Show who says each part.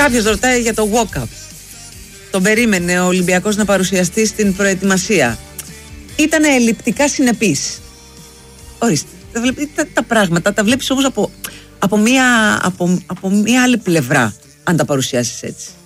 Speaker 1: Κάποιος ρωτάει για το walk-up. Τον περίμενε ο Ολυμπιακός να παρουσιαστεί στην προετοιμασία. Ήτανε ελλειπτικά συνεπής. Ορίστε, τα πράγματα τα βλέπεις όμως από μία άλλη πλευρά, αν τα παρουσιάσεις έτσι.